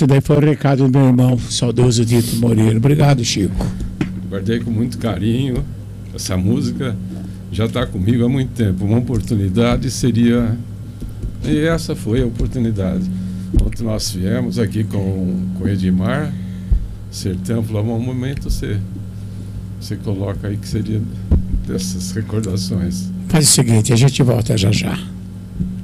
Esse daí foi o recado do meu irmão, saudoso Dito Moreira. Obrigado, Chico. Guardei com muito carinho. Essa música já está comigo há muito tempo. Uma oportunidade seria... E essa foi a oportunidade. Ontem nós viemos aqui com o Edmar, Sertão, falou, um momento você coloca aí que seria dessas recordações. Faz o seguinte, a gente volta já já.